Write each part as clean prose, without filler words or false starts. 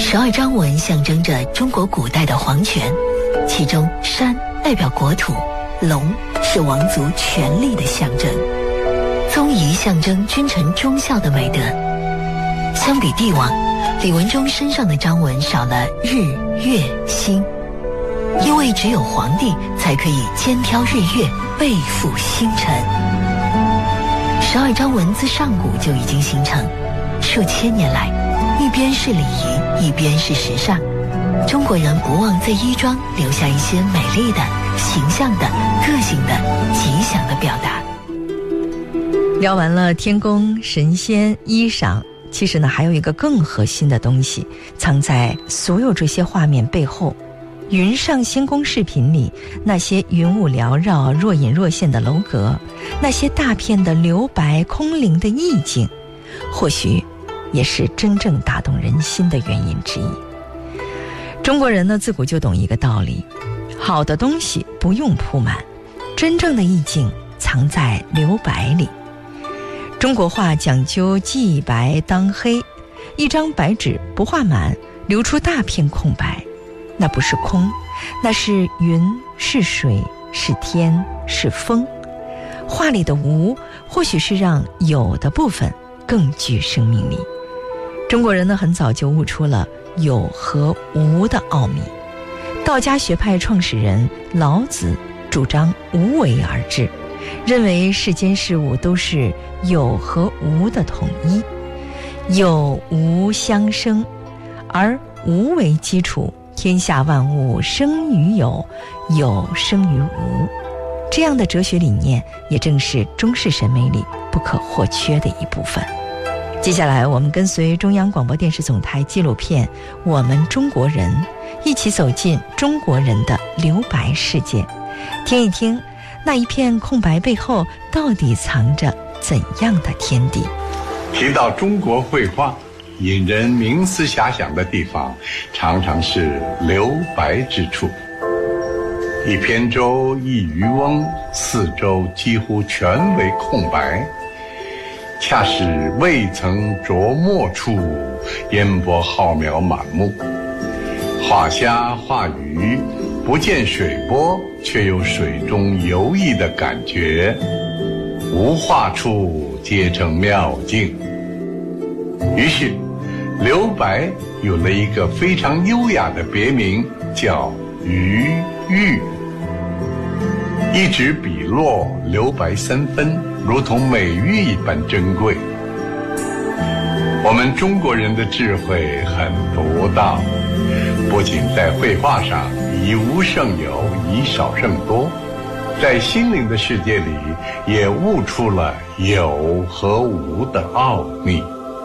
12章文象征着中国古代的皇权，其中山代表国土，龙是王族权力的象征，宗仪象征君臣忠孝的美德。相比帝王，李文忠身上的章文少了日、月、星，因为只有皇帝才可以肩挑日月，背负星辰。12章文自上古就已经形成，数千年来，一边是礼仪，一边是时尚。中国人不忘在衣装留下一些美丽的、形象的、个性的、吉祥的表达。 聊完了天宫、神仙、衣裳，其实呢，还有一个更核心的东西藏在所有这些画面背后。云上仙宫视频里，那些云雾缭绕、若隐若现的楼阁，那些大片的留白空灵的意境，或许也是真正打动人心的原因之一。中国人呢，自古就懂一个道理，好的东西不用铺满，真正的意境藏在留白里。中国画讲究记白当黑，一张白纸不画满，留出大片空白，那不是空，那是云，是水，是天，是风。画里的无，或许是让有的部分更具生命力。中国人呢，很早就悟出了有和无的奥秘。道家学派创始人老子主张无为而治，认为世间事物都是有和无的统一，有无相生，而无为基础，天下万物生于有，有生于无。这样的哲学理念也正是中式审美里不可或缺的一部分。接下来我们跟随中央广播电视总台纪录片《我们中国人》，一起走进中国人的留白世界，听一听那一片空白背后到底藏着怎样的天地。 提到中国绘画，引人冥思遐想的地方常常是留白之处。一扁舟一渔翁，四周几乎全为空白，恰是未曾着墨处，烟波浩渺满目。画虾画鱼，不见水波，却有水中游弋的感觉，无画处皆成妙境。于是留白有了一个非常优雅的别名，叫余韵。一纸笔落，留白3分，如同美玉一般珍贵。我们中国人的智慧很独到，不仅在绘画上以无胜有，以少胜多，在心灵的世界里也悟出了有和无的奥秘。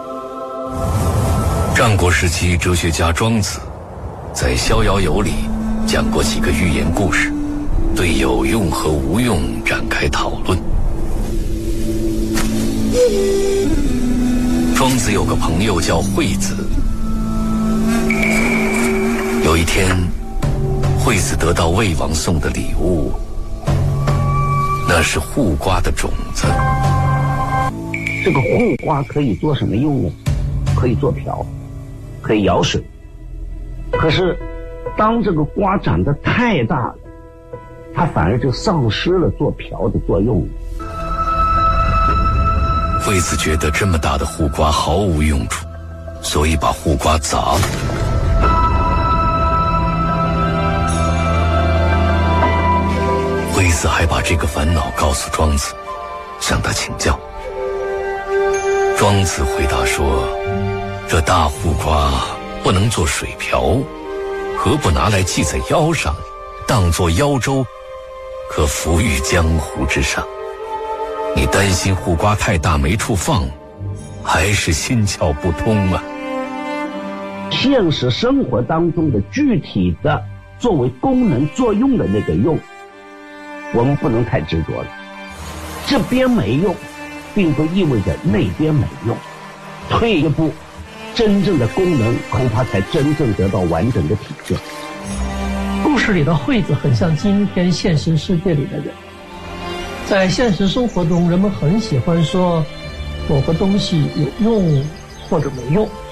战国时期哲学家庄子在《逍遥游》里讲过几个寓言故事，对有用和无用展开讨论。庄子有个朋友叫惠子，有一天惠子得到魏王送的礼物，那是护瓜的种子。 这个护瓜可以做什么用呢？可以做瓢，可以舀水。可是当这个瓜长得太大了，它反而就丧失了做瓢的作用。 惠子觉得这么大的护瓜毫无用处，所以把护瓜砸了。惠子还把这个烦恼告诉庄子，向他请教。庄子回答说，这大护瓜不能做水瓢，何不拿来系在腰上，当作腰舟，可浮于江湖之上。你担心护瓜太大没处放，还是心窍不通啊？ 现实生活当中的具体的作为功能作用的那个用，我们不能太执着了。这边没用，并不意味着那边没用。退一步，真正的功能恐怕才真正得到完整的体现。 故事里的惠子很像今天现实世界里的人。在现实生活中，人们很喜欢说某个东西有用或者没用，